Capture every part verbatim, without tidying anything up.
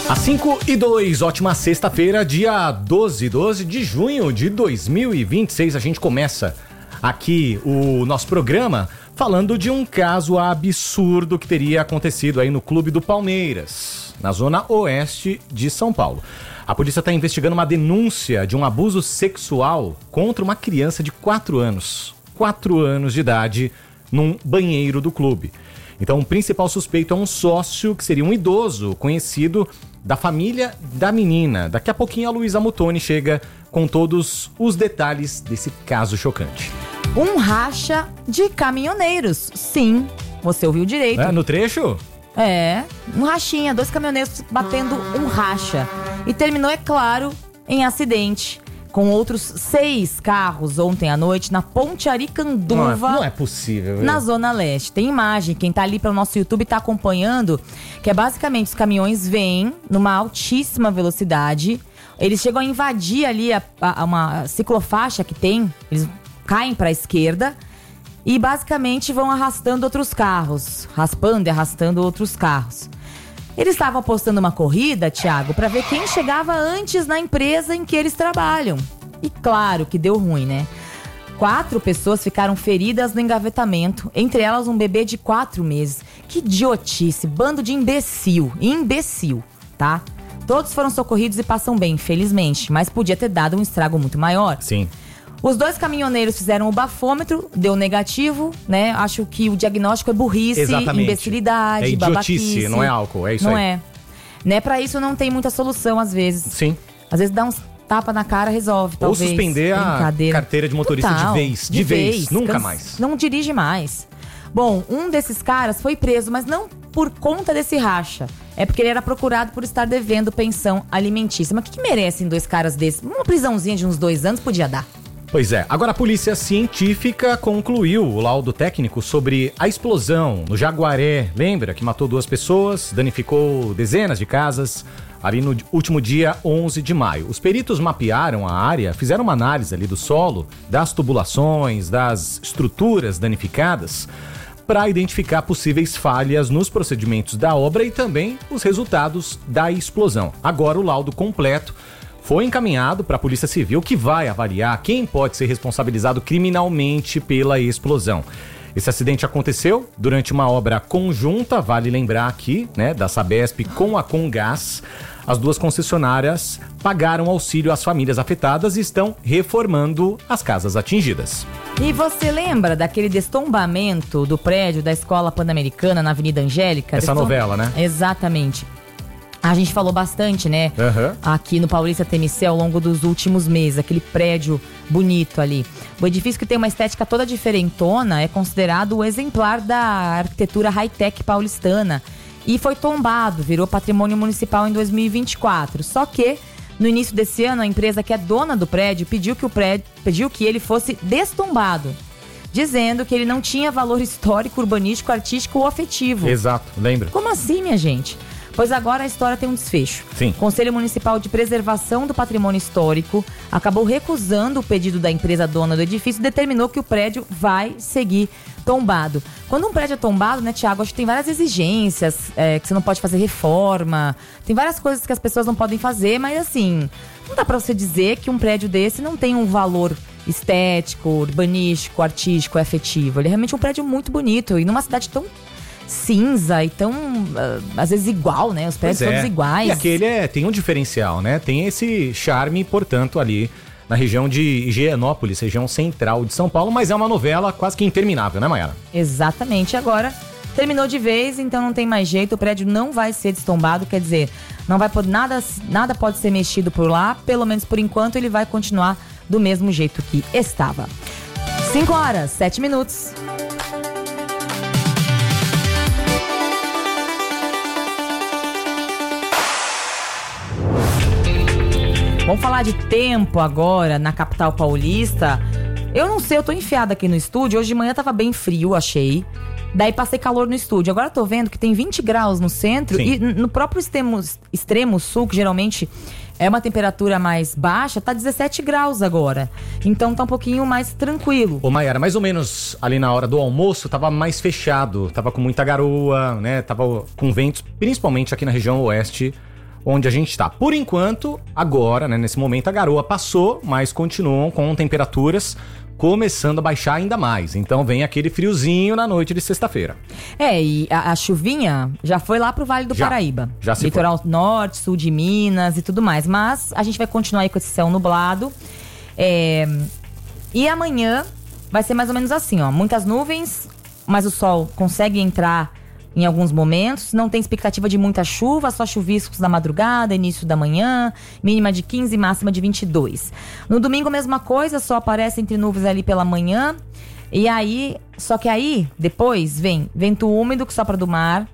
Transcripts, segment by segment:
Às cinco e dois, ótima sexta-feira, dia doze, doze de junho de dois mil e vinte e seis. A gente começa aqui o nosso programa falando de um caso absurdo que teria acontecido aí no Clube do Palmeiras, na zona oeste de São Paulo. A polícia está investigando uma denúncia de um abuso sexual contra uma criança de quatro anos. quatro anos de idade, num banheiro do clube. Então, o principal suspeito é um sócio, que seria um idoso conhecido da família da menina. Daqui a pouquinho a Luísa Mutoni chega com todos os detalhes desse caso chocante. Um racha de caminhoneiros. Sim, você ouviu direito. É, no trecho? É, um rachinha, dois caminhoneiros batendo um racha. E terminou, é claro, em acidente. Com outros seis carros ontem à noite na Ponte Aricanduva. Não é, não é possível. Na Zona Leste. Tem imagem, quem tá ali pelo nosso YouTube tá acompanhando, que é basicamente os caminhões vêm numa altíssima velocidade. Eles chegam a invadir ali a, a, uma ciclofaixa que tem, eles caem pra esquerda e basicamente vão arrastando outros carros, raspando e arrastando outros carros. Eles estavam apostando uma corrida, Thiago, para ver quem chegava antes na empresa em que eles trabalham. E claro que deu ruim, né? Quatro pessoas ficaram feridas no engavetamento, entre elas um bebê de quatro meses. Que idiotice, bando de imbecil, imbecil, tá? Todos foram socorridos e passam bem, felizmente, mas podia ter dado um estrago muito maior. Sim. Os dois caminhoneiros fizeram o bafômetro, deu negativo, né? Acho que o diagnóstico é burrice, Exatamente. Imbecilidade, é idiotice, babaquice. não é álcool, é isso não aí. Não é. Né? Pra isso não tem muita solução, às vezes. Sim. Às vezes dá uns tapa na cara, resolve, talvez. Ou suspender a carteira de motorista Total, de vez. De, de vez, vez. nunca Canse... mais. Não dirige mais. Bom, um desses caras foi preso, mas não por conta desse racha. É porque ele era procurado por estar devendo pensão alimentícia. Mas o que, que merecem dois caras desses? Uma prisãozinha de uns dois anos podia dar. Pois é, agora a polícia científica concluiu o laudo técnico sobre a explosão no Jaguaré, lembra? Que matou duas pessoas, danificou dezenas de casas ali no último dia onze de maio. Os peritos mapearam a área, fizeram uma análise ali do solo, das tubulações, das estruturas danificadas, para identificar possíveis falhas nos procedimentos da obra e também os resultados da explosão. Agora o laudo completo foi encaminhado para a Polícia Civil, que vai avaliar quem pode ser responsabilizado criminalmente pela explosão. Esse acidente aconteceu durante uma obra conjunta, vale lembrar aqui, né, da Sabesp com a Comgás. As duas concessionárias pagaram auxílio às famílias afetadas e estão reformando as casas atingidas. E você lembra daquele destombamento do prédio da Escola Pan-Americana na Avenida Angélica? Essa Destom... novela, né? Exatamente. A gente falou bastante, né? Uhum. Aqui no Paulista T M C ao longo dos últimos meses. Aquele prédio bonito ali. O edifício que tem uma estética toda diferentona é considerado o exemplar da arquitetura high-tech paulistana. E foi tombado, virou patrimônio municipal em dois mil e vinte e quatro. Só que, no início desse ano, a empresa que é dona do prédio pediu que, o prédio, pediu que ele fosse destombado, dizendo que ele não tinha valor histórico, urbanístico, artístico ou afetivo. Exato, lembra? Como assim, minha gente? Pois agora a história tem um desfecho. Sim. O Conselho Municipal de Preservação do Patrimônio Histórico acabou recusando o pedido da empresa dona do edifício e determinou que o prédio vai seguir tombado. Quando um prédio é tombado, né, Thiago, acho que tem várias exigências, é, que você não pode fazer reforma, tem várias coisas que as pessoas não podem fazer, mas assim, não dá pra você dizer que um prédio desse não tem um valor estético, urbanístico, artístico, afetivo. Ele é realmente um prédio muito bonito e numa cidade tão cinza e tão, uh, às vezes, igual, né? Os prédios Pois é. todos iguais. E aquele é, tem um diferencial, né? Tem esse charme, portanto, ali na região de Higienópolis, região central de São Paulo, mas é uma novela quase que interminável, né, Mayara? Exatamente. Agora, terminou de vez, então não tem mais jeito, o prédio não vai ser destombado, quer dizer, não vai poder, nada, nada pode ser mexido por lá, pelo menos por enquanto ele vai continuar do mesmo jeito que estava. cinco horas, sete minutos. Vamos falar de tempo agora na capital paulista. Eu não sei, eu tô enfiada aqui no estúdio. Hoje de manhã tava bem frio, achei. Daí passei calor no estúdio. Agora tô vendo que tem vinte graus no centro. Sim. E no próprio extremo, extremo sul, que geralmente é uma temperatura mais baixa, tá dezessete graus agora. Então tá um pouquinho mais tranquilo. Ô Mayara, mais ou menos ali na hora do almoço tava mais fechado. Tava com muita garoa, né? Tava com ventos, principalmente aqui na região oeste, onde a gente está. Por enquanto, agora, né, nesse momento, a garoa passou, mas continuam com temperaturas começando a baixar ainda mais. Então vem aquele friozinho na noite de sexta-feira. É, e a, a chuvinha já foi lá pro Vale do já, Paraíba. Já se Litoral foi. norte, sul de Minas e tudo mais. Mas a gente vai continuar aí com esse céu nublado. É, e amanhã vai ser mais ou menos assim, ó. Muitas nuvens, mas o sol consegue entrar em alguns momentos. Não tem expectativa de muita chuva, só chuviscos na madrugada, início da manhã, mínima de quinze, máxima de vinte e dois. No domingo, mesma coisa, só aparece entre nuvens ali pela manhã. E aí, só que aí, depois, vem vento úmido que sopra do mar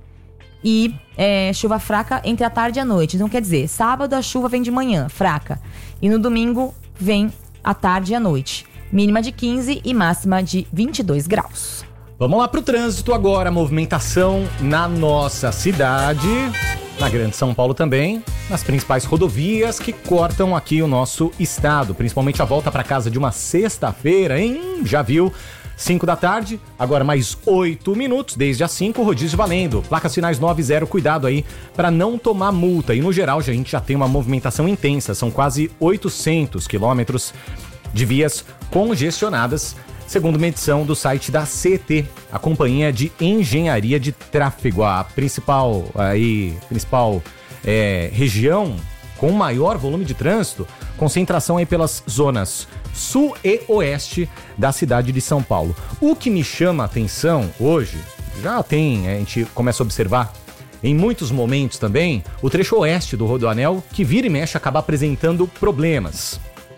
e é, chuva fraca entre a tarde e a noite. Então, quer dizer, sábado a chuva vem de manhã, fraca. E no domingo, vem à tarde e à noite. Mínima de quinze e máxima de vinte e dois graus. Vamos lá pro trânsito agora, movimentação na nossa cidade, na Grande São Paulo também, nas principais rodovias que cortam aqui o nosso estado, principalmente a volta para casa de uma sexta-feira, hein? Já viu? cinco da tarde, agora mais oito minutos, desde as cinco, rodízio valendo. Placas finais nove zero, cuidado aí para não tomar multa. E no geral, a gente já tem uma movimentação intensa, são quase oitocentos quilômetros de vias congestionadas, segundo medição do site da C E T, a Companhia de Engenharia de Tráfego, a principal, aí, principal é, região com maior volume de trânsito, concentração aí pelas zonas sul e oeste da cidade de São Paulo. O que me chama a atenção hoje, já tem, a gente começa a observar em muitos momentos também, o trecho oeste do Rodoanel, que vira e mexe acaba apresentando problemas.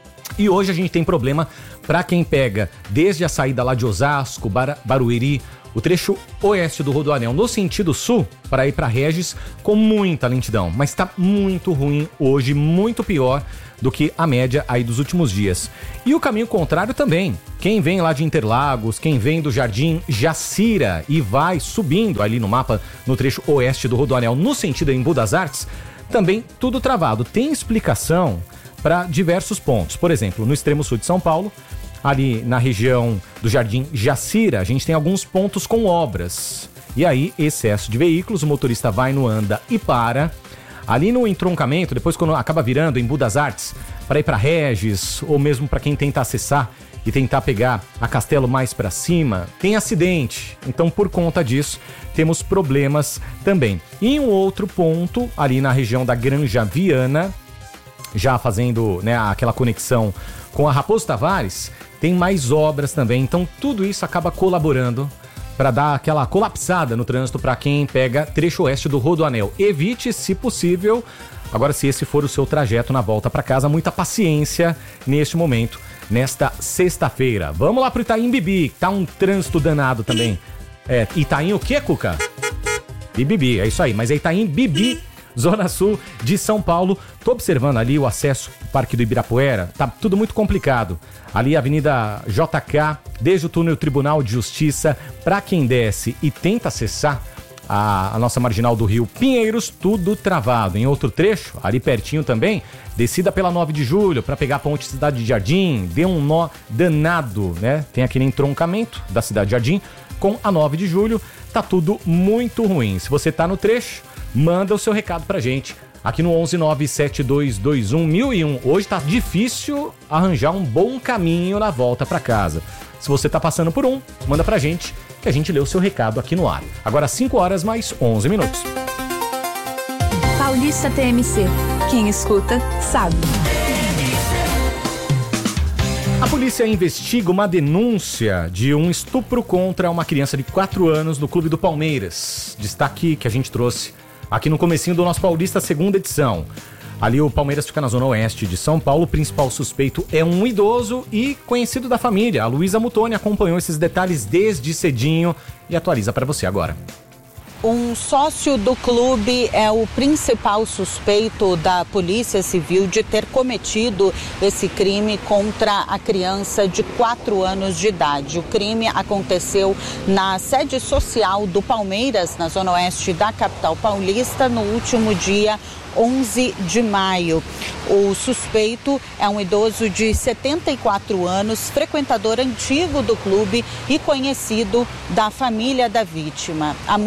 E hoje a gente tem problema para quem pega desde a saída lá de Osasco, Bar- Barueri, o trecho oeste do Rodoanel no sentido sul, para ir para Regis, com muita lentidão. Mas está muito ruim hoje, muito pior do que a média aí dos últimos dias. E o caminho contrário também. Quem vem lá de Interlagos, quem vem do Jardim Jacira e vai subindo ali no mapa, no trecho oeste do Rodoanel, no sentido Embu das Artes, também tudo travado. Tem explicação para diversos pontos. Por exemplo, no extremo sul de São Paulo, ali na região do Jardim Jacira, a gente tem alguns pontos com obras. E aí, excesso de veículos, o motorista vai no anda e para. Ali no entroncamento, depois quando acaba virando em Embu das Artes, para ir para Regis, ou mesmo para quem tenta acessar e tentar pegar a Castelo mais para cima, tem acidente. Então, por conta disso, temos problemas também. E um outro ponto, ali na região da Granja Viana, já fazendo, né, aquela conexão com a Raposo Tavares, tem mais obras também. Então tudo isso acaba colaborando para dar aquela colapsada no trânsito para quem pega trecho oeste do Rodoanel. Evite, se possível, agora se esse for o seu trajeto na volta para casa, muita paciência neste momento, nesta sexta-feira. Vamos lá pro Itaim Bibi, tá um trânsito danado também. É, Itaim o quê, Cuca? Bibi, é isso aí, mas é Itaim Bibi, Zona Sul de São Paulo. Tô observando ali o acesso ao Parque do Ibirapuera, tá tudo muito complicado. Ali a Avenida J K, desde o túnel Tribunal de Justiça, para quem desce e tenta acessar a, a nossa marginal do Rio Pinheiros, tudo travado. Em outro trecho, ali pertinho também, descida pela nove de julho para pegar a ponte Cidade de Jardim, deu um nó danado, né? Tem aquele entroncamento da Cidade de Jardim com a nove de julho, tá tudo muito ruim. Se você tá no trecho, manda o seu recado pra gente aqui no onze nove sete dois dois um mil e um. Hoje tá difícil arranjar um bom caminho na volta pra casa. Se você tá passando por um, manda pra gente que a gente lê o seu recado aqui no ar. Agora cinco horas mais onze minutos. Paulista T M C. Quem escuta, sabe. A polícia investiga uma denúncia de um estupro contra uma criança de quatro anos no Clube do Palmeiras. Destaque que a gente trouxe aqui no comecinho do nosso Paulista, segunda edição. Ali o Palmeiras fica na zona oeste de São Paulo. O principal suspeito é um idoso e conhecido da família. A Luísa Mutoni acompanhou esses detalhes desde cedinho e atualiza para você agora. Um sócio do clube é o principal suspeito da Polícia Civil de ter cometido esse crime contra a criança de quatro anos de idade. O crime aconteceu na sede social do Palmeiras, na zona oeste da capital paulista, no último dia onze de maio. O suspeito é um idoso de setenta e quatro anos, frequentador antigo do clube e conhecido da família da vítima. A mãe da criança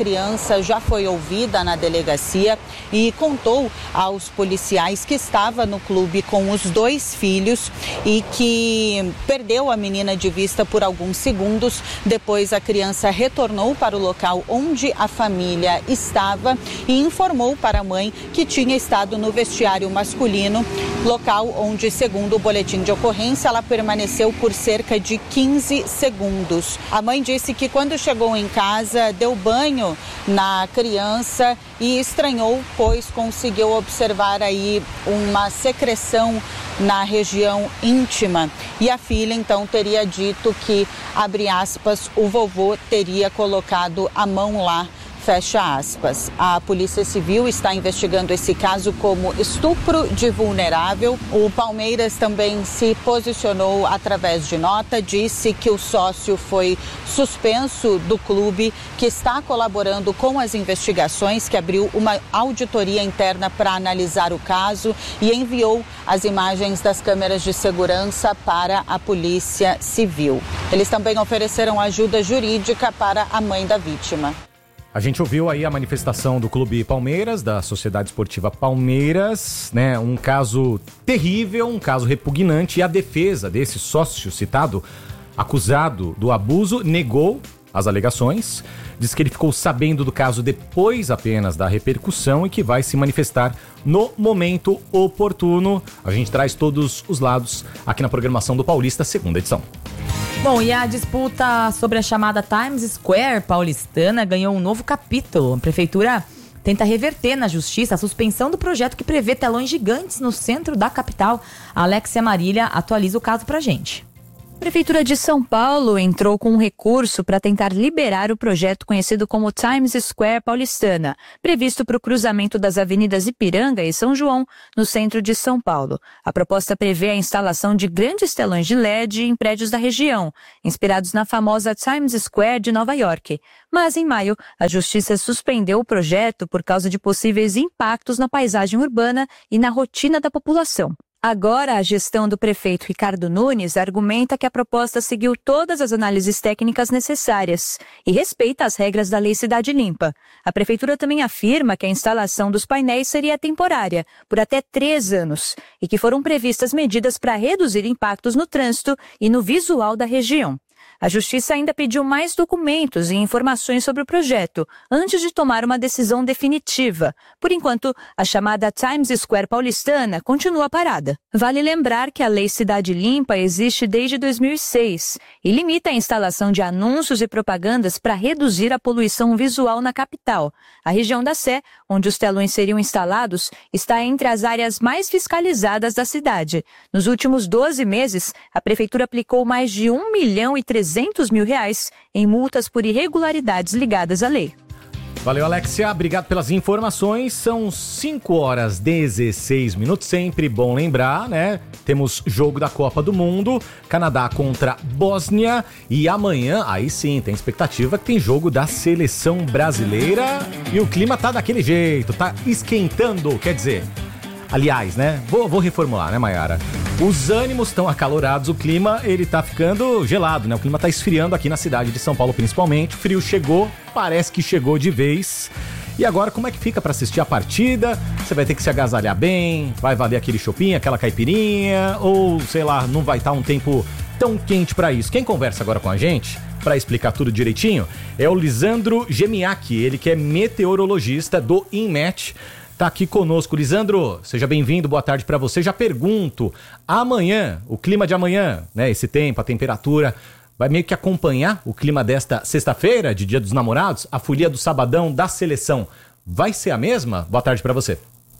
criança já foi ouvida na delegacia e contou aos policiais que estava no clube com os dois filhos e que perdeu a menina de vista por alguns segundos. Depois a criança retornou para o local onde a família estava e informou para a mãe que tinha estado no vestiário masculino, local onde, segundo o boletim de ocorrência, ela permaneceu por cerca de quinze segundos. A mãe disse que quando chegou em casa deu banho na criança e estranhou, pois conseguiu observar aí uma secreção na região íntima. E a filha então teria dito que, abre aspas, o vovô teria colocado a mão lá, fecha aspas. A Polícia Civil está investigando esse caso como estupro de vulnerável. O Palmeiras também se posicionou através de nota, disse que o sócio foi suspenso do clube, que está colaborando com as investigações, que abriu uma auditoria interna para analisar o caso e enviou as imagens das câmeras de segurança para a Polícia Civil. Eles também ofereceram ajuda jurídica para a mãe da vítima. A gente ouviu aí a manifestação do Clube Palmeiras, da Sociedade Esportiva Palmeiras, né? Um caso terrível, um caso repugnante, e a defesa desse sócio citado, acusado do abuso, negou as alegações, diz que ele ficou sabendo do caso depois apenas da repercussão e que vai se manifestar no momento oportuno. A gente traz todos os lados aqui na programação do Paulista, segunda edição. Bom, e a disputa sobre a chamada Times Square paulistana ganhou um novo capítulo. A prefeitura tenta reverter na justiça a suspensão do projeto que prevê telões gigantes no centro da capital. A Alexia Marília atualiza o caso pra gente. A Prefeitura de São Paulo entrou com um recurso para tentar liberar o projeto conhecido como Times Square paulistana, previsto para o cruzamento das avenidas Ipiranga e São João, no centro de São Paulo. A proposta prevê a instalação de grandes telões de L E D em prédios da região, inspirados na famosa Times Square de Nova York. Mas, em maio, a Justiça suspendeu o projeto por causa de possíveis impactos na paisagem urbana e na rotina da população. Agora, a gestão do prefeito Ricardo Nunes argumenta que a proposta seguiu todas as análises técnicas necessárias e respeita as regras da Lei Cidade Limpa. A prefeitura também afirma que a instalação dos painéis seria temporária, por até três anos, e que foram previstas medidas para reduzir impactos no trânsito e no visual da região. A Justiça ainda pediu mais documentos e informações sobre o projeto, antes de tomar uma decisão definitiva. Por enquanto, a chamada Times Square paulistana continua parada. Vale lembrar que a Lei Cidade Limpa existe desde dois mil e seis e limita a instalação de anúncios e propagandas para reduzir a poluição visual na capital. A região da Sé, onde os telões seriam instalados, está entre as áreas mais fiscalizadas da cidade. Nos últimos doze meses, a Prefeitura aplicou mais de um milhão e trezentos mil reais em multas por irregularidades ligadas à lei. Valeu, Alexia. Obrigado pelas informações. São cinco horas e dezesseis minutos. Sempre bom lembrar, né? Temos jogo da Copa do Mundo, Canadá contra Bósnia. E amanhã, aí sim, tem expectativa que tem jogo da seleção brasileira. E o clima tá daquele jeito, tá esquentando, quer dizer... Aliás, né? Vou, vou reformular, né, Mayara? Os ânimos estão acalorados, o clima, ele tá ficando gelado, né? O clima tá esfriando aqui na cidade de São Paulo, principalmente. O frio chegou, parece que chegou de vez. E agora, como é que fica pra assistir a partida? Você vai ter que se agasalhar bem, vai valer aquele chopinho, aquela caipirinha, ou, sei lá, não vai estar um tempo tão quente pra isso. Quem conversa agora com a gente, pra explicar tudo direitinho, é o Lisandro Gemiak, ele que é meteorologista do INMET. Tá aqui conosco. Lisandro, seja bem-vindo, boa tarde pra você. Já pergunto, amanhã, o clima de amanhã, né, esse tempo, a temperatura, vai meio que acompanhar o clima desta sexta-feira, de Dia dos Namorados, a folia do sabadão da seleção, vai ser a mesma? Boa tarde pra você.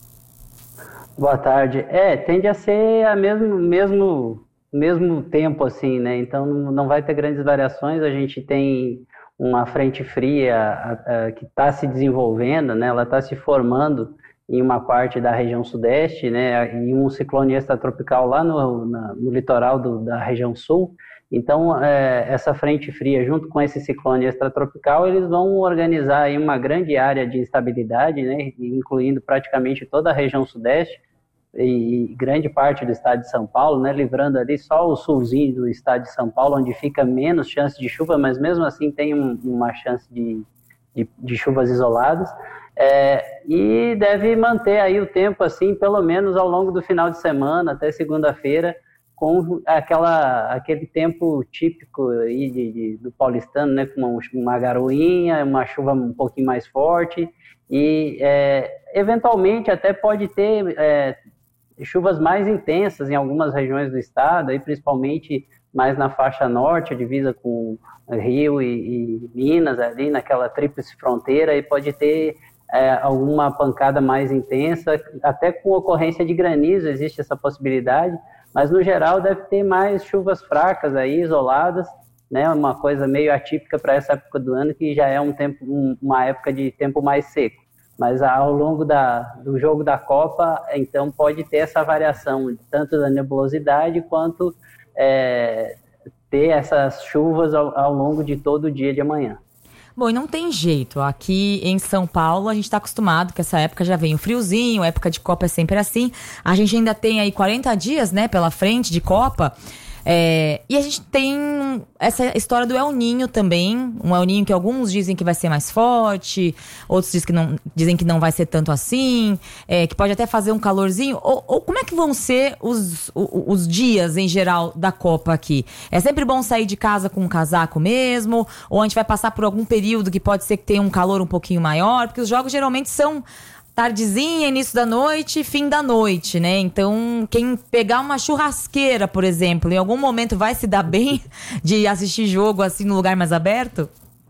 Boa tarde. É, tende a ser a mesmo, mesmo, mesmo tempo, assim, né, então não vai ter grandes variações. A gente tem uma frente fria a, a, que está se desenvolvendo, né, ela está se formando em uma parte da região sudeste, né, e um ciclone extratropical lá no, na, no litoral do, da região sul. Então, é, essa frente fria, junto com esse ciclone extratropical, eles vão organizar aí uma grande área de instabilidade, né, incluindo praticamente toda a região sudeste e, e grande parte do estado de São Paulo, né, livrando ali só o sulzinho do estado de São Paulo, onde fica menos chance de chuva, mas mesmo assim tem um, uma chance de de, de chuvas isoladas, é, e deve manter aí o tempo assim, pelo menos ao longo do final de semana, até segunda-feira, com aquela, aquele tempo típico aí de, de, do paulistano, né, com uma, uma garoinha, uma chuva um pouquinho mais forte, e é, eventualmente até pode ter é, chuvas mais intensas em algumas regiões do estado, aí principalmente mais na faixa norte, a divisa com Rio e, e Minas, ali naquela tríplice fronteira, e pode ter é, alguma pancada mais intensa, até com ocorrência de granizo existe essa possibilidade, mas no geral deve ter mais chuvas fracas aí, isoladas, né, uma coisa meio atípica para essa época do ano, que já é um tempo, um, uma época de tempo mais seco. Mas ao longo da, do jogo da Copa, então pode ter essa variação, tanto da nebulosidade quanto é, ter essas chuvas ao, ao longo de todo o dia de amanhã. Bom, e não tem jeito. Aqui em São Paulo, a gente está acostumado que essa época já vem o friozinho, a época de Copa é sempre assim. A gente ainda tem aí quarenta dias, né, pela frente de Copa. É, e a gente tem essa história do El Niño também, um El Niño que alguns dizem que vai ser mais forte, outros dizem que não, dizem que não vai ser tanto assim, é, que pode até fazer um calorzinho. Ou, ou como é que vão ser os, os, os dias em geral da Copa aqui? É sempre bom sair de casa com um casaco mesmo? Ou a gente vai passar por algum período que pode ser que tenha um calor um pouquinho maior? Porque os jogos geralmente são tardezinha, início da noite, fim da noite, né? Então, quem pegar uma churrasqueira, por exemplo, em algum momento vai se dar bem de assistir jogo assim no lugar mais aberto?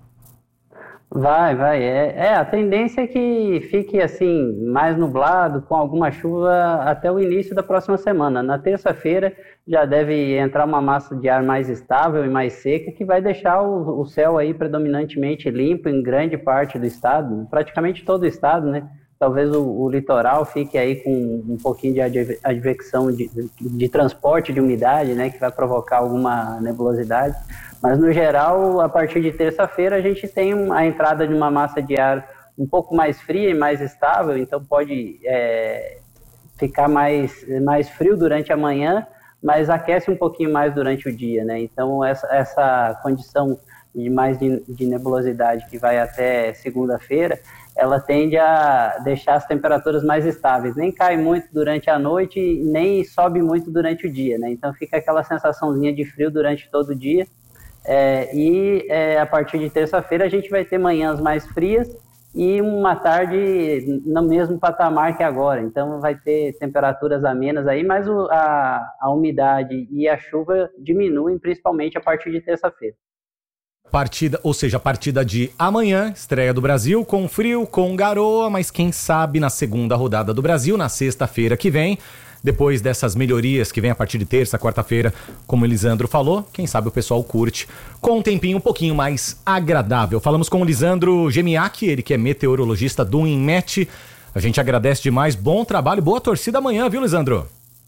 Vai, vai. É, é, a tendência é que fique assim, mais nublado, com alguma chuva até o início da próxima semana. Na terça-feira já deve entrar uma massa de ar mais estável e mais seca, que vai deixar o, o céu aí predominantemente limpo em grande parte do estado, praticamente todo o estado, né? Talvez o, o litoral fique aí com um pouquinho de advecção de, de, de transporte de umidade, né, que vai provocar alguma nebulosidade. Mas, no geral, a partir de terça-feira, a gente tem a entrada de uma massa de ar um pouco mais fria e mais estável, então pode é, ficar mais, mais frio durante a manhã, mas aquece um pouquinho mais durante o dia, né? Então, essa, essa condição de mais de, de nebulosidade que vai até segunda-feira, ela tende a deixar as temperaturas mais estáveis. Nem cai muito durante a noite, nem sobe muito durante o dia, né? Então fica aquela sensaçãozinha de frio durante todo o dia. É, e é, a partir de terça-feira a gente vai ter manhãs mais frias e uma tarde no mesmo patamar que agora. Então vai ter temperaturas amenas aí, mas o, a, a umidade e a chuva diminuem principalmente a partir de terça-feira. Partida, ou seja, a partida de amanhã, estreia do Brasil, com frio, com garoa, mas quem sabe na segunda rodada do Brasil, na sexta-feira que vem, depois dessas melhorias que vem a partir de terça, quarta-feira, como o Lisandro falou, quem sabe o pessoal curte com um tempinho um pouquinho mais agradável. Falamos com o Lisandro Gemiak, ele que é meteorologista do INMET. A gente agradece demais, bom trabalho, boa torcida amanhã, viu, Lisandro?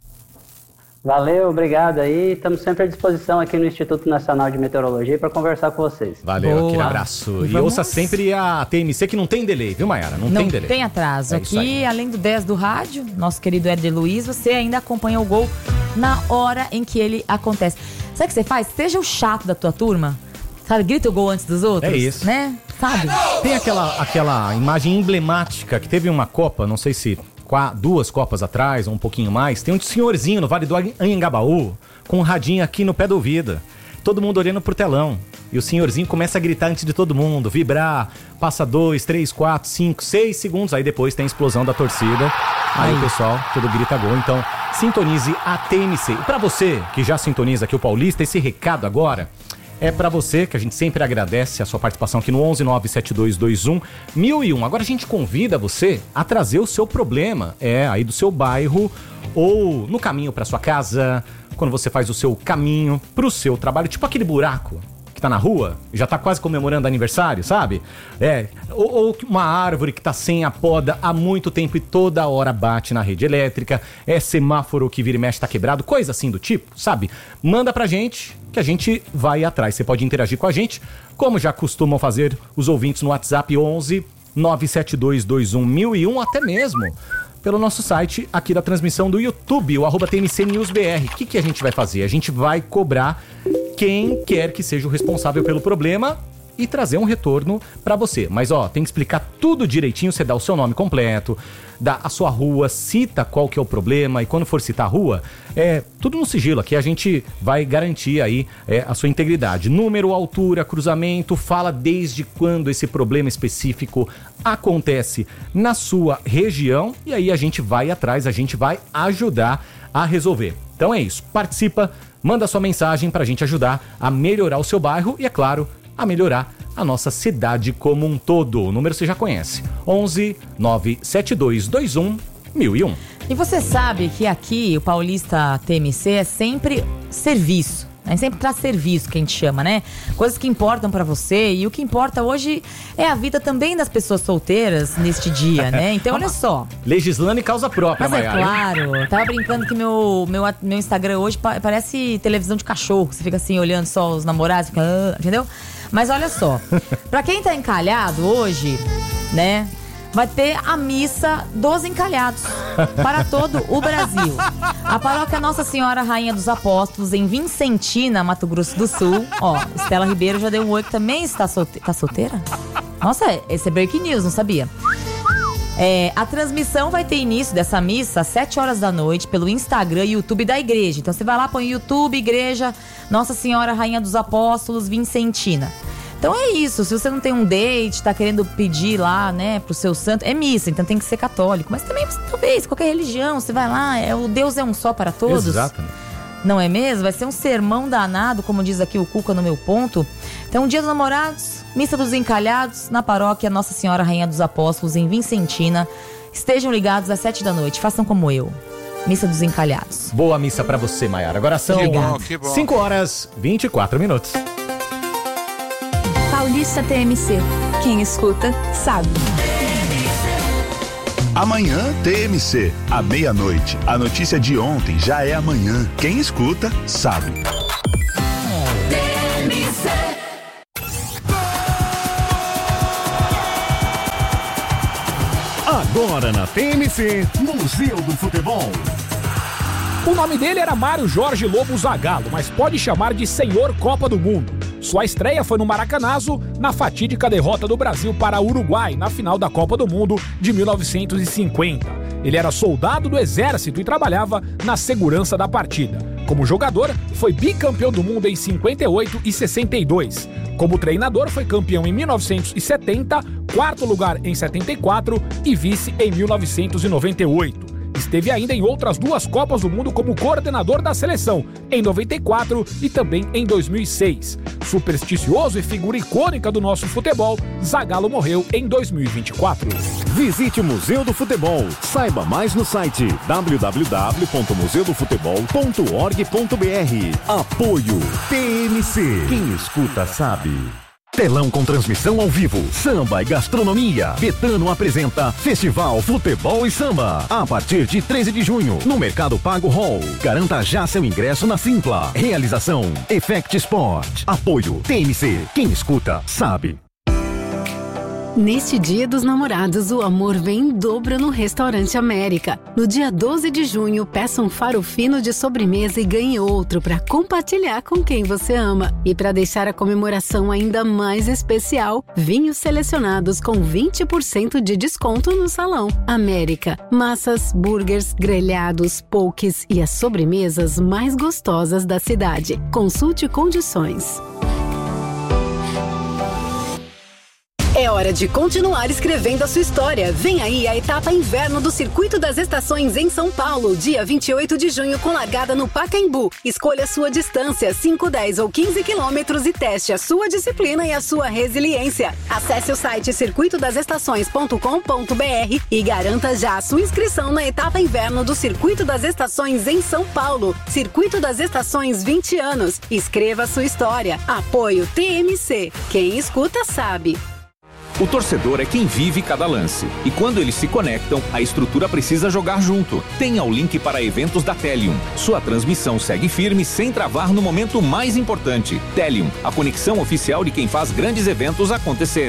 Valeu, obrigado aí. Estamos sempre à disposição aqui no Instituto Nacional de Meteorologia para conversar com vocês. Valeu, Boa. Aquele abraço. E, e ouça sempre a T M C, que não tem delay, viu, Mayara? Não, não tem delay. Não tem atraso. É aqui, além do dez do rádio, nosso querido Éder Luiz, você ainda acompanha o gol na hora em que ele acontece. Sabe o que você faz? Seja o chato da tua turma. Sabe, grita o gol antes dos outros. É isso. Né? Sabe? Tem aquela, aquela imagem emblemática que teve uma Copa, não sei se... duas Copas atrás, ou um pouquinho mais, tem um senhorzinho no Vale do Anhangabaú, com um radinho aqui no pé do ouvido, todo mundo olhando pro telão, e o senhorzinho começa a gritar antes de todo mundo, vibrar, passa dois, três, quatro, cinco, seis segundos, aí depois tem a explosão da torcida, aí o pessoal, tudo grita gol. Então sintonize a T M C. E pra você que já sintoniza aqui o Paulista, esse recado agora é pra você, que a gente sempre agradece a sua participação aqui no onze nove sete dois dois um mil e um. Agora a gente convida você a trazer o seu problema, é, aí do seu bairro, ou no caminho pra sua casa, quando você faz o seu caminho pro seu trabalho, tipo aquele buraco que tá na rua, já tá quase comemorando aniversário, sabe? É, ou, ou uma árvore que tá sem a poda há muito tempo e toda hora bate na rede elétrica, é semáforo que vira e mexe tá quebrado, coisa assim do tipo, sabe? Manda pra gente que a gente vai atrás. Você pode interagir com a gente, como já costumam fazer os ouvintes no WhatsApp onze nove sete dois dois um mil e um, até mesmo pelo nosso site aqui da transmissão do YouTube, o arroba T M C News B R. O que, que a gente vai fazer? A gente vai cobrar quem quer que seja o responsável pelo problema e trazer um retorno para você. Mas ó, tem que explicar tudo direitinho, você dá o seu nome completo, dá a sua rua, cita qual que é o problema, e quando for citar a rua, é tudo no sigilo, aqui a gente vai garantir aí é, a sua integridade. Número, altura, cruzamento, fala desde quando esse problema específico acontece na sua região, e aí a gente vai atrás, a gente vai ajudar a resolver. Então é isso, participa, manda sua mensagem pra gente ajudar a melhorar o seu bairro e, é claro, a melhorar a nossa cidade como um todo. O número você já conhece, onze nove sete dois dois um mil e um. E você sabe que aqui o Paulista T M C é sempre serviço. É sempre traz serviço, que a gente chama, né? Coisas que importam pra você, e o que importa hoje é a vida também das pessoas solteiras neste dia, né? Então, olha só. Legislando em causa própria, Mas é Maiara. claro. Tava brincando que meu, meu, meu Instagram hoje pa- parece televisão de cachorro. Você fica assim, olhando só os namorados, fica, ah, entendeu? Mas olha só. Pra quem tá encalhado hoje, né? Vai ter a missa dos encalhados para todo o Brasil. A paróquia Nossa Senhora Rainha dos Apóstolos, em Vincentina, Mato Grosso do Sul. Ó, Estela Ribeiro já deu um oi, que também está solte... tá solteira. Nossa, esse é breaking news, não sabia. É, a transmissão vai ter início dessa missa às sete horas da noite pelo Instagram e YouTube da igreja. Então você vai lá, põe YouTube, Igreja Nossa Senhora Rainha dos Apóstolos, Vincentina. Então é isso, se você não tem um date, tá querendo pedir lá, né, pro seu santo, é missa, então tem que ser católico. Mas também, talvez, qualquer religião, você vai lá, é, o Deus é um só para todos. Exato. Não é mesmo? Vai ser um sermão danado, como diz aqui o Cuca no meu ponto. Então, Dia dos Namorados, Missa dos Encalhados, na paróquia Nossa Senhora Rainha dos Apóstolos, em Vincentina. Estejam ligados às sete da noite, façam como eu. Missa dos Encalhados. Boa missa pra você, Maiara. Agora são cinco horas e vinte e quatro minutos. Paulista T M C. Quem escuta, sabe. Amanhã T M C, à meia-noite. A notícia de ontem já é amanhã. Quem escuta, sabe. T M C. Agora na T M C, Museu do Futebol. O nome dele era Mário Jorge Lobo Zagallo, mas pode chamar de Senhor Copa do Mundo. Sua estreia foi no Maracanazo, na fatídica derrota do Brasil para o Uruguai, na final da Copa do Mundo de mil novecentos e cinquenta. Ele era soldado do Exército e trabalhava na segurança da partida. Como jogador, foi bicampeão do mundo em cinquenta e oito e sessenta e dois. Como treinador, foi campeão em mil novecentos e setenta, quarto lugar em setenta e quatro e vice em mil novecentos e noventa e oito. Esteve ainda em outras duas Copas do Mundo como coordenador da seleção, em noventa e quatro e também em dois mil e seis. Supersticioso e figura icônica do nosso futebol, Zagallo morreu em dois mil e vinte e quatro. Visite o Museu do Futebol. Saiba mais no site w w w ponto museu do futebol ponto org ponto b r. Apoio T M C. Quem escuta sabe. Telão com transmissão ao vivo, samba e gastronomia. Betano apresenta Festival Futebol e Samba. A partir de treze de junho, no Mercado Pago Hall. Garanta já seu ingresso na Simpla. Realização Effect Sport. Apoio T M C. Quem escuta, sabe. Neste Dia dos Namorados, o amor vem em dobro no Restaurante América. No dia doze de junho, peça um faro fino de sobremesa e ganhe outro para compartilhar com quem você ama. E para deixar a comemoração ainda mais especial, vinhos selecionados com vinte por cento de desconto no salão. América. Massas, burgers, grelhados, pokés e as sobremesas mais gostosas da cidade. Consulte condições. É hora de continuar escrevendo a sua história. Vem aí a etapa inverno do Circuito das Estações em São Paulo, dia vinte e oito de junho, com largada no Pacaembu. Escolha a sua distância, cinco, dez ou quinze quilômetros, e teste a sua disciplina e a sua resiliência. Acesse o site circuito das estações ponto com ponto b r e garanta já a sua inscrição na etapa inverno do Circuito das Estações em São Paulo. Circuito das Estações, vinte anos. Escreva a sua história. Apoio T M C. Quem escuta sabe. O torcedor é quem vive cada lance. E quando eles se conectam, a estrutura precisa jogar junto. Tenha o link para eventos da Telium. Sua transmissão segue firme sem travar no momento mais importante. Telium, a conexão oficial de quem faz grandes eventos acontecerem.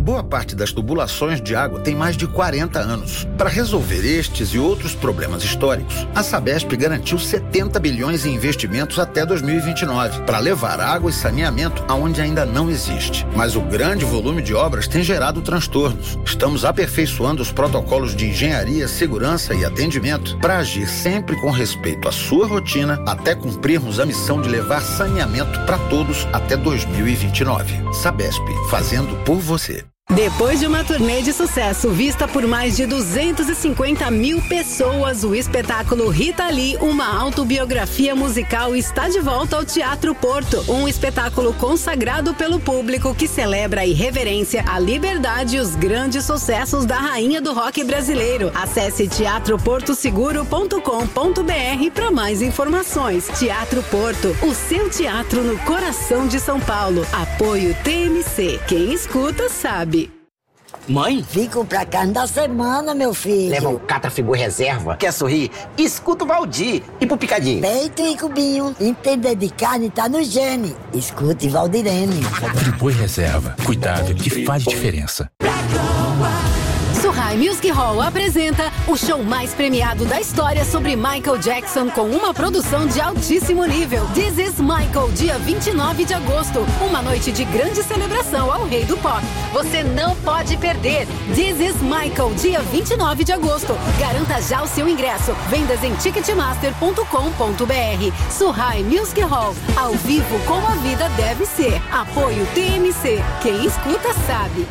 Boa parte das tubulações de água tem mais de quarenta anos. Para resolver estes e outros problemas históricos, a Sabesp garantiu setenta bilhões em investimentos até dois mil e vinte e nove, para levar água e saneamento aonde ainda não existe. Mas o grande volume de obras tem gerado transtornos. Estamos aperfeiçoando os protocolos de engenharia, segurança e atendimento para agir sempre com respeito à sua rotina, até cumprirmos a missão de levar saneamento para todos até dois mil e vinte e nove. Sabesp, fazendo por você. Depois de uma turnê de sucesso vista por mais de duzentas e cinquenta mil pessoas, o espetáculo Rita Lee, uma autobiografia musical, está de volta ao Teatro Porto. Um espetáculo consagrado pelo público que celebra a irreverência, a liberdade e os grandes sucessos da rainha do rock brasileiro. Acesse teatro porto seguro ponto com ponto b r para mais informações. Teatro Porto, o seu teatro no coração de São Paulo. Apoio T M C. Quem escuta sabe. Mãe? Vim comprar carne da semana, meu filho. Leva um Catrafigu reserva. Quer sorrir? Escuta o Valdir. E pro picadinho? Peito e cubinho. Entender de carne tá no gene. Escute Valdirene. Friboi reserva. Cuidado que faz diferença. Surrai Music Hall apresenta o show mais premiado da história sobre Michael Jackson com uma produção de altíssimo nível. This is Michael, dia vinte e nove de agosto. Uma noite de grande celebração ao rei do pop. Você não pode perder. This is Michael, dia vinte e nove de agosto. Garanta já o seu ingresso. Vendas em ticketmaster ponto com ponto b r. Surrai Music Hall, ao vivo como a vida deve ser. Apoio T M C. Quem escuta sabe.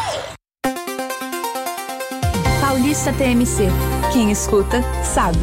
Paulista T M C. Quem escuta, sabe.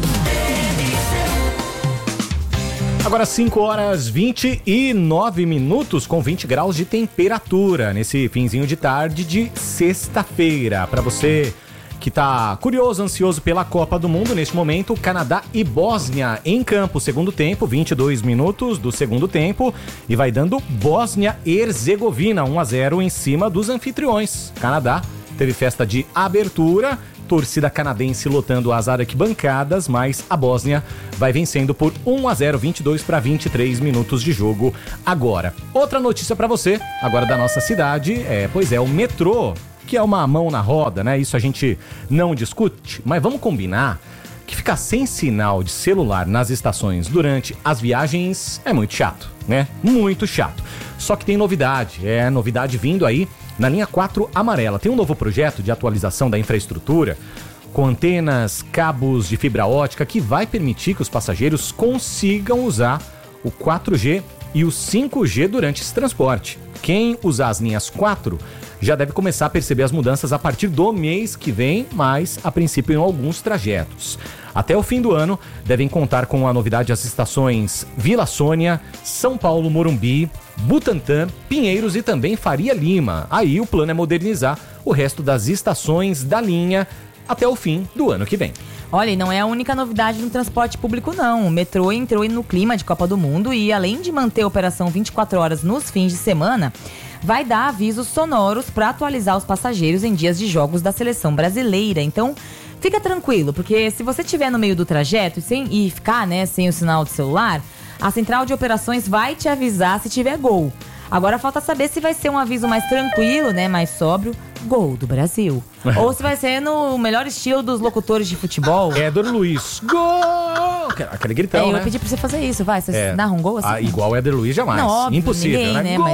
Agora cinco horas vinte e nove minutos com vinte graus de temperatura nesse finzinho de tarde de sexta-feira. Para você que tá curioso, ansioso pela Copa do Mundo, neste momento, Canadá e Bósnia em campo. Segundo tempo, vinte e dois minutos do segundo tempo, e vai dando Bósnia e Herzegovina um a zero em cima dos anfitriões. Canadá teve festa de abertura, torcida canadense lotando as arquibancadas, mas a Bósnia vai vencendo por um a zero, vinte e dois para vinte e três minutos de jogo agora. Outra notícia para você, agora da nossa cidade, é, pois é, o metrô, que é uma mão na roda, né? Isso a gente não discute, mas vamos combinar que ficar sem sinal de celular nas estações durante as viagens é muito chato, né? Muito chato. Só que tem novidade, é novidade vindo aí na linha quatro amarela. Tem um novo projeto de atualização da infraestrutura com antenas, cabos de fibra ótica que vai permitir que os passageiros consigam usar o quatro G e o cinco G durante esse transporte. Quem usar as linhas quatro já deve começar a perceber as mudanças a partir do mês que vem, mas a princípio em alguns trajetos. Até o fim do ano, devem contar com a novidade as estações Vila Sônia, São Paulo Morumbi, Butantã, Pinheiros e também Faria Lima. Aí o plano é modernizar o resto das estações da linha até o fim do ano que vem. Olha, e não é a única novidade no transporte público, não. O metrô entrou no clima de Copa do Mundo e, além de manter a operação vinte e quatro horas nos fins de semana, vai dar avisos sonoros para atualizar os passageiros em dias de jogos da seleção brasileira. Então, fica tranquilo, porque se você estiver no meio do trajeto e, sem, e ficar, né, sem o sinal de celular, a central de operações vai te avisar se tiver gol. Agora falta saber se vai ser um aviso mais tranquilo, né, mais sóbrio, gol do Brasil. Ou se vai ser no melhor estilo dos locutores de futebol. Éder Luiz, gol! Aquele gritão, é, eu né? pedi pra você fazer isso, vai, você é. narra um gol assim? Ah, igual o Éder Luiz jamais, não, óbvio, impossível, ninguém, né? né? Gol! Mas...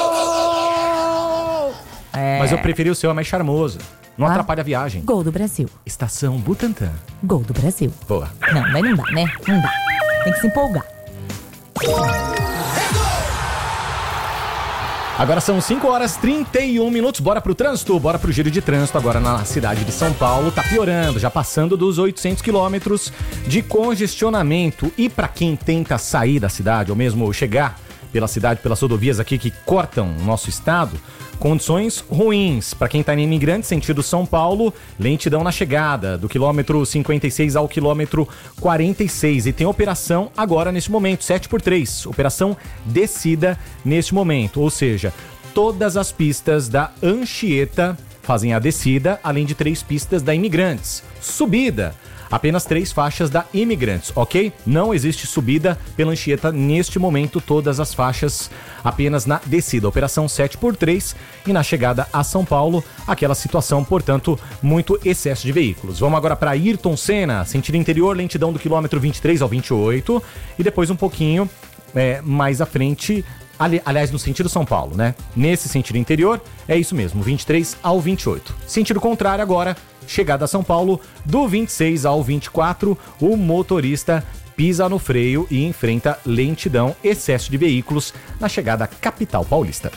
É. Mas eu preferi o seu, é mais charmoso. Não ah, atrapalha a viagem. Gol do Brasil. Estação Butantã. Gol do Brasil. Boa. Não, mas não dá, né? Não dá. Tem que se empolgar. Agora são cinco horas e trinta e um minutos, bora pro trânsito, bora pro giro de trânsito agora na cidade de São Paulo. Tá piorando, já passando dos oitocentos quilômetros de congestionamento. E para quem tenta sair da cidade ou mesmo chegar pela cidade, pelas rodovias aqui que cortam o nosso estado, condições ruins. Para quem tá em imigrante, sentido São Paulo, lentidão na chegada, do quilômetro cinquenta e seis ao quilômetro quarenta e seis. E tem operação agora neste momento, sete por três. Operação descida neste momento. Ou seja, todas as pistas da Anchieta fazem a descida, além de três pistas da Imigrantes. Subida. apenas três faixas da Imigrantes, ok? Não existe subida pela Anchieta neste momento, todas as faixas apenas na descida. Operação sete por três e na chegada a São Paulo, aquela situação, portanto, muito excesso de veículos. Vamos agora para Ayrton Senna, sentido interior, lentidão do quilômetro vinte e três ao vinte e oito e depois um pouquinho é, mais à frente, ali, aliás, no sentido São Paulo, né? Nesse sentido interior, é isso mesmo, vinte e três ao vinte e oito. Sentido contrário agora, chegada a São Paulo, do vinte e seis ao vinte e quatro, o motorista pisa no freio e enfrenta lentidão, excesso de veículos na chegada à capital paulista.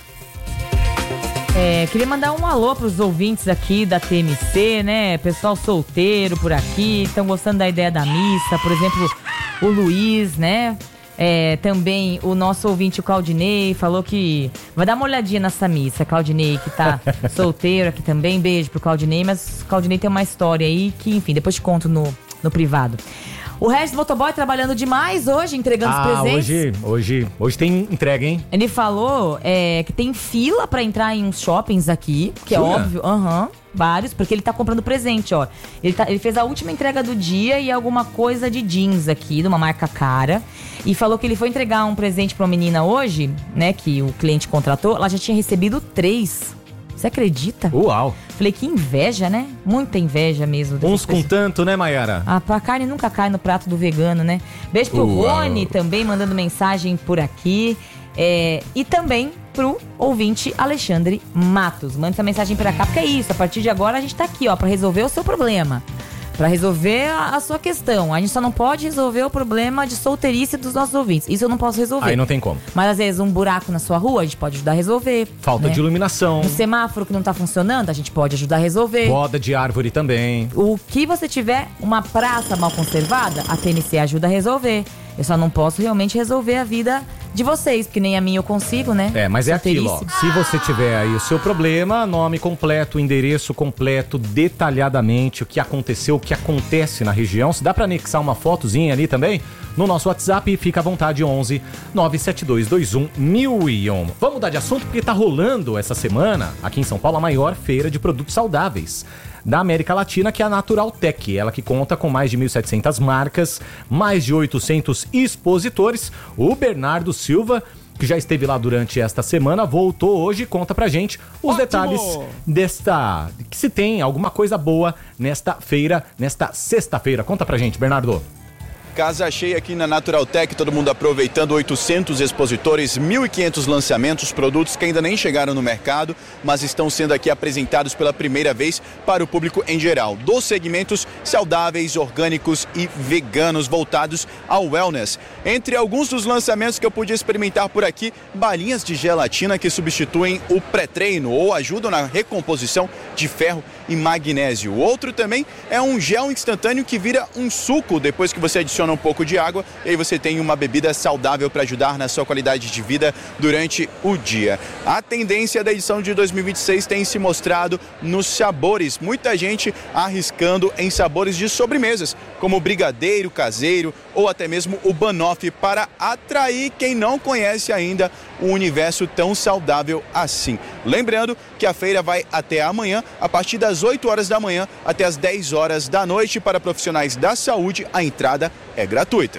É, queria mandar um alô pros ouvintes aqui da T M C, né? Pessoal solteiro por aqui, estão gostando da ideia da missa. Por exemplo, o Luiz, né? É, também o nosso ouvinte, o Claudinei, falou que vai dar uma olhadinha nessa missa. Claudinei, que tá solteiro aqui também. Beijo pro Claudinei, mas o Claudinei tem uma história aí que, enfim, depois te conto no, no privado. O Regis Motoboy trabalhando demais hoje, entregando ah, os presentes. Hoje, hoje, hoje tem entrega, hein? Ele falou é, que tem fila pra entrar em uns shoppings aqui, que Jura? é óbvio. Aham, uhum, vários, porque ele tá comprando presente, ó. Ele, tá, ele fez a última entrega do dia e alguma coisa de jeans aqui, de uma marca cara. E falou que ele foi entregar um presente pra uma menina hoje, né, que o cliente contratou. Ela já tinha recebido três. Você acredita? Uau! Falei, que inveja, né? Muita inveja mesmo. Uns com tanto, né, Mayara? Ah, a carne nunca cai no prato do vegano, né? Beijo pro Uau. Rony também, mandando mensagem por aqui. É, e também pro ouvinte Alexandre Matos. Manda essa mensagem pra cá, porque é isso. A partir de agora a gente tá aqui, ó, pra resolver o seu problema. Pra resolver a, a sua questão. A gente só não pode resolver o problema de solteirice dos nossos ouvintes. Isso eu não posso resolver. Aí não tem como. Mas às vezes um buraco na sua rua, a gente pode ajudar a resolver. Falta né? de iluminação. Um semáforo que não tá funcionando, a gente pode ajudar a resolver. Poda de árvore também. O que você tiver, uma praça mal conservada, a T N C ajuda a resolver. Eu só não posso realmente resolver a vida de vocês, porque nem a minha eu consigo, né? É, mas é aquilo, ó. Se você tiver aí o seu problema, nome completo, endereço completo, detalhadamente, o que aconteceu, o que acontece na região. Se dá pra anexar uma fotozinha ali também, no nosso WhatsApp, fica à vontade, onze nove sete dois dois um mil e um. Vamos mudar de assunto porque tá rolando essa semana, aqui em São Paulo, a maior feira de produtos saudáveis da América Latina, que é a Naturaltech. Ela que conta com mais de mil e setecentas marcas, mais de oitocentos expositores. O Bernardo Silva, que já esteve lá durante esta semana, voltou hoje e conta pra gente os Ótimo. detalhes desta... que se tem alguma coisa boa nesta feira, nesta sexta-feira. Conta pra gente, Bernardo. Casa cheia aqui na Naturaltech, todo mundo aproveitando, oitocentos expositores, mil e quinhentos lançamentos, produtos que ainda nem chegaram no mercado, mas estão sendo aqui apresentados pela primeira vez para o público em geral, dos segmentos saudáveis, orgânicos e veganos voltados ao wellness. Entre alguns dos lançamentos que eu pude experimentar por aqui, balinhas de gelatina que substituem o pré-treino ou ajudam na recomposição de ferro e magnésio. O outro também é um gel instantâneo que vira um suco depois que você adiciona um pouco de água e aí você tem uma bebida saudável para ajudar na sua qualidade de vida durante o dia. A tendência da edição de dois mil e vinte e seis tem se mostrado nos sabores. Muita gente arriscando em sabores de sobremesas, como o brigadeiro caseiro ou até mesmo o banoffee, para atrair quem não conhece ainda um universo tão saudável assim. Lembrando que a feira vai até amanhã, a partir das oito horas da manhã até as dez horas da noite. Para profissionais da saúde, a entrada é gratuita.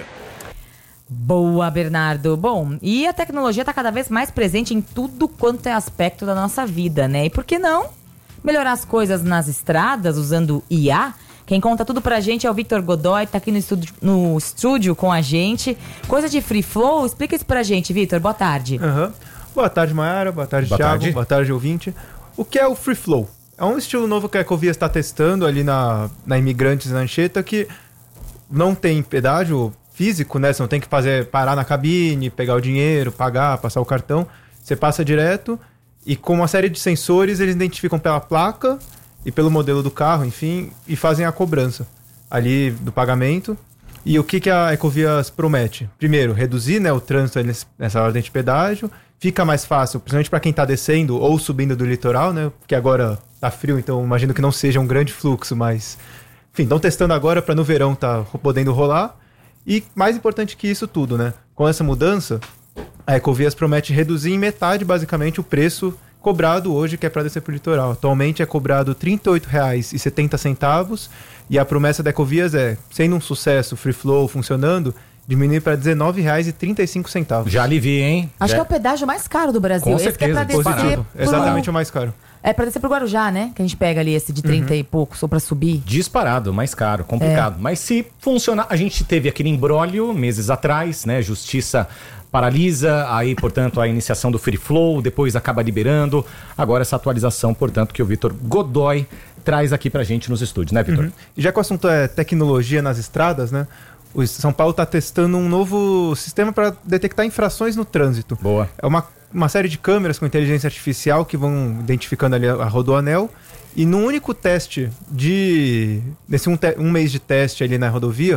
Boa, Bernardo. Bom, e a tecnologia está cada vez mais presente em tudo quanto é aspecto da nossa vida, né? E por que não melhorar as coisas nas estradas usando I A? Quem conta tudo pra gente é o Victor Godoy, tá aqui no estúdio, no estúdio com a gente. Coisa de free flow, explica isso pra gente, Victor. Boa tarde. Uhum. Boa tarde, Mayara. Boa tarde, Boa Thiago. tarde. Boa tarde, ouvinte. O que é o free flow? É um estilo novo que a Ecovias está testando ali na, na Imigrantes na Anchieta, que não tem pedágio físico, né? Você não tem que fazer, parar na cabine, pegar o dinheiro, pagar, passar o cartão. Você passa direto e com uma série de sensores eles identificam pela placa e pelo modelo do carro, enfim, e fazem a cobrança ali do pagamento. E o que, que a Ecovias promete? Primeiro, reduzir, né, o trânsito nessa ordem de pedágio. Fica mais fácil, principalmente para quem está descendo ou subindo do litoral, né? Porque agora tá frio, então imagino que não seja um grande fluxo, mas... Enfim, estão testando agora para no verão tá podendo rolar. E mais importante que isso tudo, né? Com essa mudança, a Ecovias promete reduzir em metade, basicamente, o preço cobrado hoje, que é para descer pro litoral. Atualmente é cobrado trinta e oito reais e setenta centavos e a promessa da Ecovias é, sendo um sucesso, free flow funcionando, diminuir para dezenove reais e trinta e cinco centavos. Já alivia, hein? Acho Já... que é o pedágio mais caro do Brasil. Com esse certeza, que é pra descer positivo. por... Exatamente o mais caro. É pra descer pro Guarujá, né? Que a gente pega ali esse de trinta Uhum. e poucos, ou pra subir. Disparado, mais caro, complicado. É. Mas se funcionar, a gente teve aquele imbróglio meses atrás, né? Justiça paralisa, aí, portanto, a iniciação do Free Flow, depois acaba liberando. Agora essa atualização, portanto, que o Vitor Godoy traz aqui pra gente nos estúdios, né, Vitor? Uhum. E já que o assunto é tecnologia nas estradas, né? O São Paulo está testando um novo sistema para detectar infrações no trânsito. Boa. É uma, uma série de câmeras com inteligência artificial que vão identificando ali a, a rodoanel. E num único teste de... Nesse um, te, um mês de teste ali na rodovia,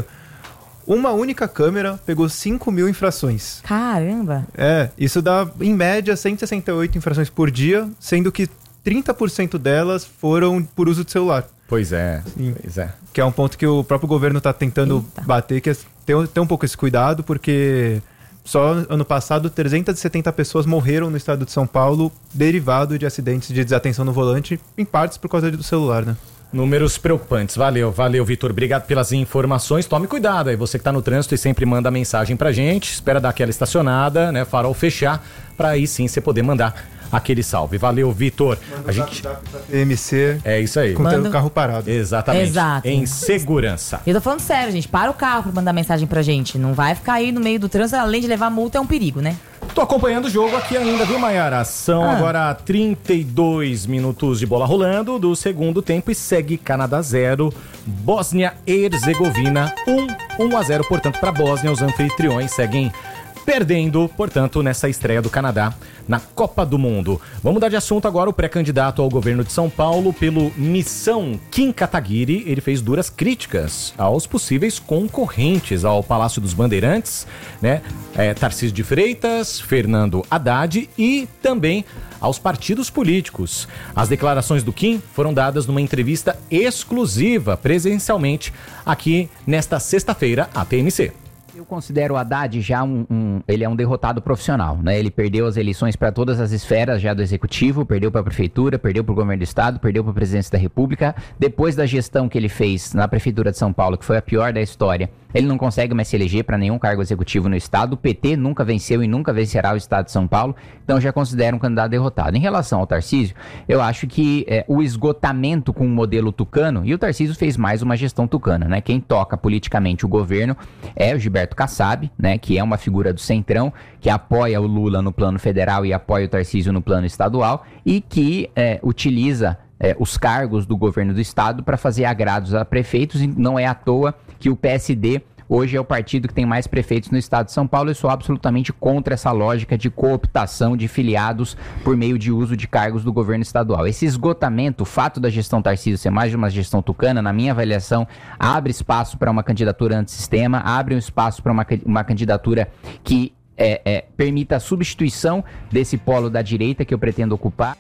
uma única câmera pegou cinco mil infrações. Caramba! É, isso dá, em média, cento e sessenta e oito infrações por dia, sendo que trinta por cento delas foram por uso de celular. Pois é, Sim. pois é. Que é um ponto que o próprio governo está tentando Eita. bater, que é ter, ter um pouco esse cuidado, porque só ano passado trezentas e setenta pessoas morreram no estado de São Paulo derivado de acidentes de desatenção no volante, em partes por causa do celular, né? Números preocupantes. Valeu, valeu, Vitor. Obrigado pelas informações. Tome cuidado aí, você que tá no trânsito e sempre manda mensagem pra gente. Espera dar aquela estacionada, né? Farol fechar, pra aí sim você poder mandar aquele salve. Valeu, Vitor. A gente... P M C. É isso aí. Com Manda- o carro parado. Exatamente. Exato. Em segurança. Eu tô falando sério, gente. Para o carro pra mandar mensagem pra gente. Não vai ficar aí no meio do trânsito, além de levar multa, é um perigo, né? Tô acompanhando o jogo aqui ainda, viu, Maiara? São Ah. agora trinta e dois minutos de bola rolando do segundo tempo e segue Canadá zero, Bósnia e Herzegovina um, um a zero, portanto, para Bósnia. Os anfitriões seguem perdendo, portanto, nessa estreia do Canadá na Copa do Mundo. Vamos mudar de assunto agora. O pré-candidato ao governo de São Paulo pelo Missão Kim Kataguiri, ele fez duras críticas aos possíveis concorrentes ao Palácio dos Bandeirantes, né? É, Tarcísio de Freitas, Fernando Haddad e também aos partidos políticos. As declarações do Kim foram dadas numa entrevista exclusiva, presencialmente, aqui nesta sexta-feira, à T M C. Eu considero o Haddad já um, um... Ele é um derrotado profissional, né? Ele perdeu as eleições para todas as esferas já do executivo, perdeu para a prefeitura, perdeu para o governo do estado, perdeu para a presidência da república. Depois da gestão que ele fez na prefeitura de São Paulo, que foi a pior da história, ele não consegue mais se eleger para nenhum cargo executivo no estado. O P T nunca venceu e nunca vencerá o estado de São Paulo, então já considero um candidato derrotado. Em relação ao Tarcísio, eu acho que é, o esgotamento com o modelo tucano, e o Tarcísio fez mais uma gestão tucana, né? Quem toca politicamente o governo é o Gilberto Kassab, né, que é uma figura do Centrão, que apoia o Lula no plano federal e apoia o Tarcísio no plano estadual e que é, utiliza é, os cargos do governo do estado para fazer agrados a prefeitos. E não é à toa que o P S D hoje é o partido que tem mais prefeitos no estado de São Paulo. Eu sou absolutamente contra essa lógica de cooptação de filiados por meio de uso de cargos do governo estadual. Esse esgotamento, o fato da gestão Tarcísio ser mais de uma gestão tucana, na minha avaliação, abre espaço para uma candidatura antissistema, abre um espaço para uma, uma candidatura que é, é, permita a substituição desse polo da direita que eu pretendo ocupar.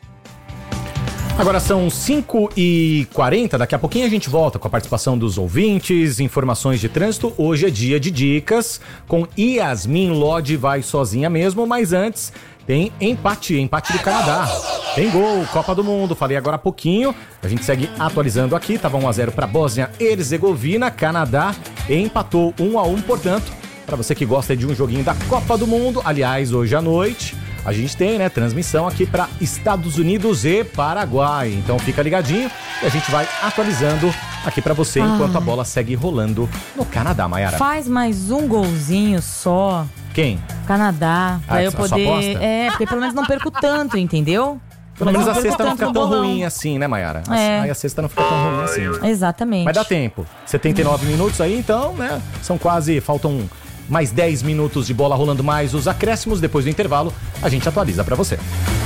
Agora são cinco e quarenta, daqui a pouquinho a gente volta com a participação dos ouvintes, informações de trânsito. Hoje é dia de dicas com Yasmin Lodge, vai sozinha mesmo, mas antes tem empate, empate do Canadá. Tem gol, Copa do Mundo, falei agora há pouquinho, a gente segue atualizando aqui, tava um a zero para Bósnia e Herzegovina, Canadá empatou um a um, portanto, para você que gosta de um joguinho da Copa do Mundo, aliás, hoje à noite, a gente tem, né, transmissão aqui para Estados Unidos e Paraguai. Então fica ligadinho e a gente vai atualizando aqui para você Ah. enquanto a bola segue rolando no Canadá, Maiara. Faz mais um golzinho só. Quem? Canadá. Pra Ah, eu a sua poder. aposta? É, porque pelo menos não perco tanto, entendeu? Pelo menos a perco sexta não tanto fica no tão bolão. ruim assim, né, Maiara? É. Aí a sexta não fica tão ruim assim. Exatamente. Mas dá tempo. setenta e nove minutos aí, então, né? São quase, faltam mais dez minutos de bola rolando mais os acréscimos. Depois do intervalo, a gente atualiza pra você.